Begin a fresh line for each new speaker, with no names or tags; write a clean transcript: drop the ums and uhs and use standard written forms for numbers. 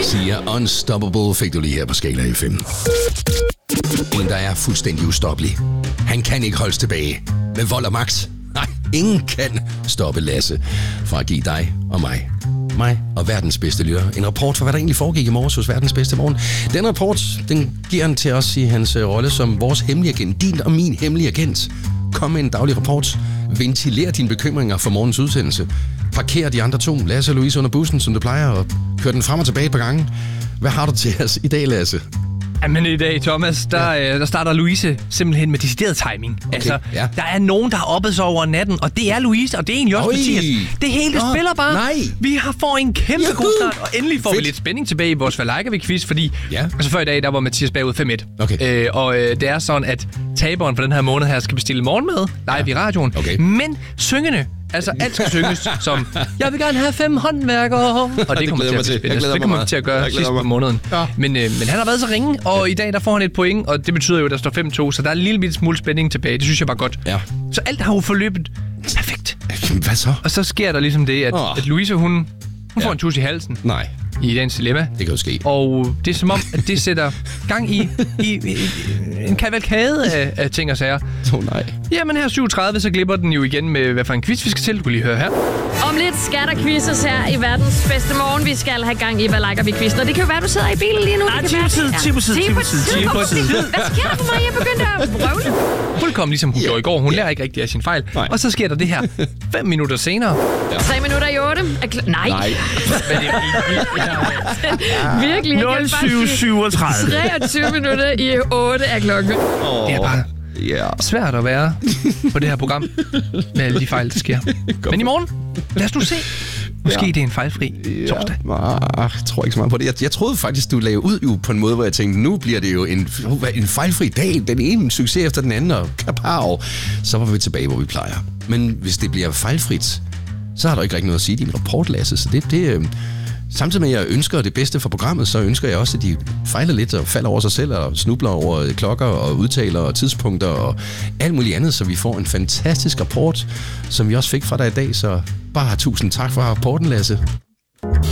Sia, Unstoppable fik du lige her på Skala FM. En, der er fuldstændig ustoppelig. Han kan ikke holdes tilbage med vold og magt. Nej, ingen kan stoppe Lasse fra at give dig og mig og verdens bedste lytter en rapport for, hvad der egentlig foregik i morges hos verdens bedste morgen. Den rapport, den giver han til os i hans rolle som vores hemmelige agent. Din og min hemmelige agent. Kom med en daglig rapport. Ventiler dine bekymringer for morgens udsendelse. Parker de andre to, Lasse og Louise, under bussen, som du plejer, og kør den frem og tilbage på gangen. Hvad har du til os i dag, Lasse?
Jamen i dag, Thomas, der starter Louise simpelthen med decideret timing. Okay, altså, der er nogen, der har oppet sig over natten, og det er Louise, og det er egentlig også Mathias. Det hele spiller bare. Nej. Vi får en kæmpe god start, og endelig får vi lidt spænding tilbage i vores Falajka-quiz, fordi altså før i dag, der var Mathias bagud 5-1.
Okay.
Og det er sådan, at taberen for den her måned her skal bestille morgenmad live i radioen. Okay. Men syngende. Altså, alt skal synges som, jeg vil gerne have 5 håndværkere. Og det kommer til at blive spændende. Det kommer til at gøre sidst på måneden. Ja. Men han har været så ringe, og i dag der får han et point, og det betyder jo, at der står 5-2, så der er en lille smule spænding tilbage. Det synes jeg var godt. Ja. Så alt har jo forløbet perfekt.
Hvad så?
Og så sker der ligesom det, at Louise, hun får en tus i halsen.
Nej.
I dagens dilemma.
Det kan jo ske.
Og det er som om, at det sætter gang i en kavalkade af ting og sager.
Nej.
Jamen her 7.30, så glipper den jo igen med, hvad for en quiz vi skal til. Du kan lige høre her.
Om lidt skal der quizzes her i verdens bedste morgen. Vi skal have gang i, hvad liker vi quizzen. Og det kan jo være, du sidder i bilen lige nu.
Nej, 10 på tid. Hvad
sker der for mig? Jeg begyndte at vrøvle.
Fuldkommen ligesom hun gjorde i går. Hun lærer ikke rigtig af sin fejl. Nej. Og så sker der det her 5 minutter senere.
3 minutter i 8. Nej. Virkelig.
07:37.
23 minutter i 8 er klokken.
Det er bare svært at være på det her program med alle de fejl, der sker. Men i morgen, lad os nu se. Måske det er en fejlfri torsdag.
Jeg tror ikke så meget på det. Jeg troede faktisk, du lagde ud jo på en måde, hvor jeg tænkte, nu bliver det jo en fejlfri dag. Den ene succes efter den anden, og kapow. Så var vi tilbage, hvor vi plejer. Men hvis det bliver fejlfrit, så har der ikke rigtig noget at sige i din rapport, Lasse. Så det samtidig med, at jeg ønsker det bedste for programmet, så ønsker jeg også, at de fejler lidt og falder over sig selv og snubler over klokker og udtaler og tidspunkter og alt muligt andet, så vi får en fantastisk rapport, som vi også fik fra dig i dag. Så bare 1000 tak for rapporten, Lasse.